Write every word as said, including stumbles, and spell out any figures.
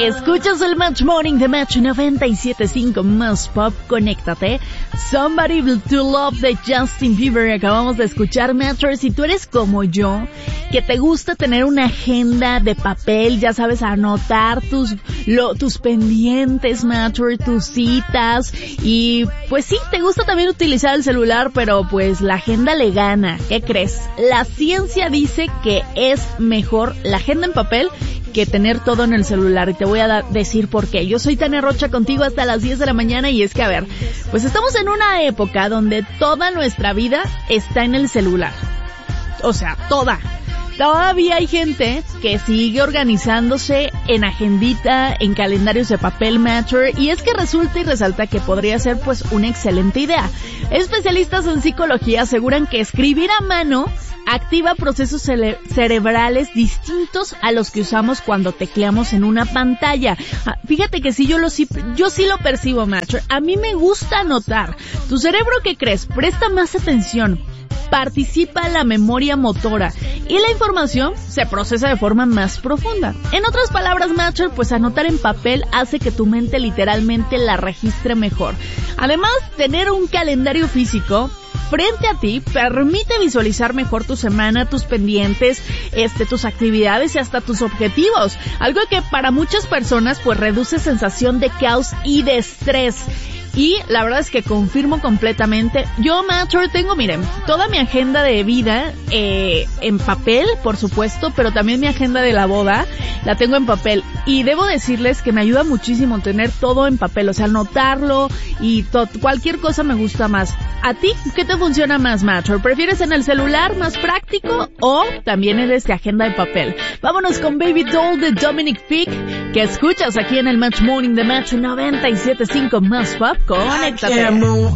Escuchas el Match Morning de Match noventa y siete punto cinco más pop, conéctate. Somebody to Love de Justin Bieber. Acabamos de escuchar, Matcher. Si tú eres como yo, que te gusta tener una agenda de papel, ya sabes, anotar tus, lo, tus pendientes, Matcher, tus citas, y pues sí, te gusta también utilizar el celular, pero pues la agenda le gana. ¿Qué crees? La ciencia dice que es mejor la agenda en papel que tener todo en el celular, y te voy a da- decir por qué. Yo soy Tania Rocha, contigo hasta las diez de la mañana, y es que, a ver, pues estamos en una época donde toda nuestra vida está en el celular. O sea, toda. Todavía hay gente que sigue organizándose en agendita, en calendarios de papel, Matcher, y es que resulta y resalta que podría ser pues una excelente idea. Especialistas en psicología aseguran que escribir a mano activa procesos cere- cerebrales distintos a los que usamos cuando tecleamos en una pantalla. Ah, fíjate que sí, yo lo sí, yo sí lo percibo, Matcher. A mí me gusta anotar. Tu cerebro, ¿qué crees? Presta más atención. Participa la memoria motora y la información se procesa de forma más profunda. En otras palabras, Matcher, pues anotar en papel hace que tu mente literalmente la registre mejor. Además, tener un calendario físico frente a ti permite visualizar mejor tu semana, tus pendientes, este, tus actividades y hasta tus objetivos. Algo que para muchas personas pues reduce sensación de caos y de estrés. Y la verdad es que confirmo completamente. Yo, Matcher, tengo, miren, toda mi agenda de vida eh, en papel, por supuesto, pero también mi agenda de la boda la tengo en papel. Y debo decirles que me ayuda muchísimo tener todo en papel, o sea, anotarlo y to- cualquier cosa me gusta más. ¿A ti qué te funciona más, Matcher? ¿Prefieres en el celular, más práctico, o también eres de agenda de papel? Vámonos con Baby Doll de Dominic Fike, que escuchas aquí en el Match Morning de Match noventa y siete punto cinco más pop. Conéctate.